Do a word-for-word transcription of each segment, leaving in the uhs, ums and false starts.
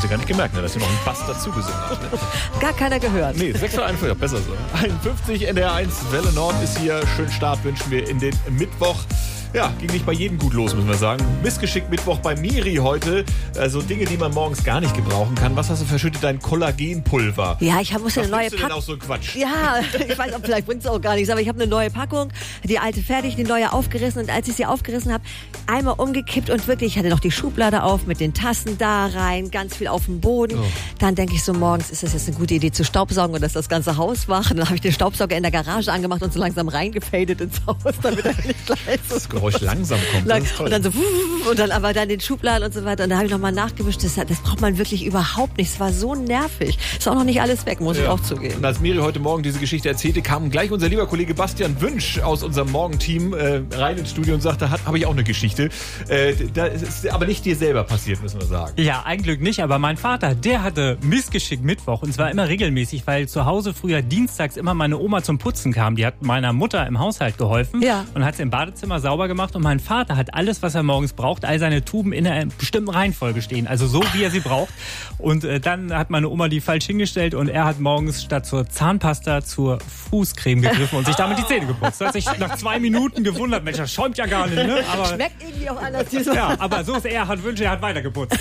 sie gar nicht gemerkt, ne, dass sie noch einen Bass dazu gesungen hat. Ne? Gar keiner gehört. Nee, sechs Uhr einundfünfzig, besser so. einundfünfzig, N D R eins, Welle Nord ist hier. Schönen Start wünschen wir in den Mittwoch. Ja, ging nicht bei jedem gut los, müssen wir sagen. Missgeschickt Mittwoch bei Miri heute. Also Dinge, die man morgens gar nicht gebrauchen kann. Was hast du verschüttet? Dein Kollagenpulver. Ja, ich muss eine neue Packung. Was du denn auch so ein Quatsch? Ja, ich weiß, ob vielleicht bringt es auch gar nichts, aber ich habe eine neue Packung, die alte fertig, die neue aufgerissen und als ich sie aufgerissen habe, einmal umgekippt und wirklich, ich hatte noch die Schublade auf mit den Tassen da rein, ganz viel auf dem Boden. Oh. Dann denke ich so morgens, ist das jetzt eine gute Idee zu staubsaugen und dass das ganze Haus wach? Und dann habe ich den Staubsauger in der Garage angemacht und so langsam reingefadet ins Haus, damit er nicht gleich so das Geräusch langsam kommt. Das ist toll. Und dann so und dann aber dann den Schubladen und so weiter. Und da habe ich nochmal nachgewischt. Das, das braucht man wirklich überhaupt nicht. Es war so nervig. Ist auch noch nicht alles weg, muss ja. ich auch zugeben. Und als Miri heute Morgen diese Geschichte erzählte, kam gleich unser lieber Kollege Bastian Wünsch aus unserem Morgenteam äh, rein ins Studio und sagte, habe ich auch eine Geschichte. Äh, da ist aber nicht dir selber passiert, müssen wir sagen. Ja, ein Glück nicht. Aber mein Vater, der hatte Missgeschick Mittwoch. Und zwar immer regelmäßig, weil zu Hause früher dienstags immer meine Oma zum Putzen kam. Die hat meiner Mutter im Haushalt geholfen ja. und hat sie im Badezimmer sauber gemacht. Und mein Vater hat alles, was er morgens braucht, all seine Tuben in einer bestimmten Reihenfolge stehen. Also so, wie er sie braucht. Und äh, dann hat meine Oma die falsch hingestellt und er hat morgens statt zur Zahnpasta zur Fußcreme gegriffen und sich damit die Zähne geputzt. Da hat sich nach zwei Minuten gewundert, Mensch, das schäumt ja gar nicht, ne? Aber, schmeckt irgendwie auch anders. Ja, aber so ist er, hat Wünsche, er hat weiter geputzt.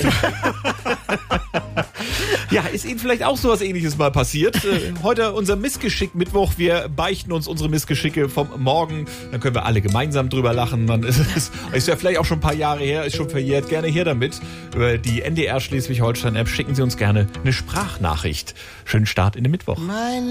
Ja, ist Ihnen vielleicht auch sowas Ähnliches mal passiert? Heute unser Missgeschick-Mittwoch. Wir beichten uns unsere Missgeschicke vom Morgen. Dann können wir alle gemeinsam drüber lachen. Dann ist es ist ja vielleicht auch schon ein paar Jahre her, ist schon verjährt. Gerne her damit. Über die N D R Schleswig-Holstein-App schicken Sie uns gerne eine Sprachnachricht. Schönen Start in den Mittwoch. Meine